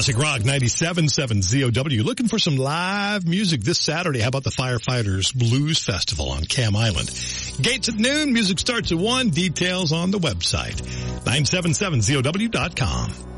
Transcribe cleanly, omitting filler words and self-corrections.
Classic Rock 97.7 ZOW. Looking for some live music this Saturday. How about the Firefighters Blues Festival on Cam Island? Gates at noon. Music starts at 1. Details on the website. 977ZOW.com.